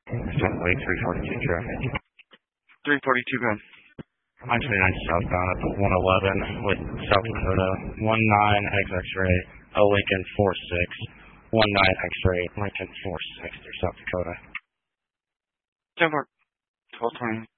Wake 342 traffic. 342, go ahead. I-29 southbound at 111 with South Dakota, 19 X-Ray, Lincoln 46, 19 X-Ray, Lincoln 46 through South Dakota. 10-4, 1220.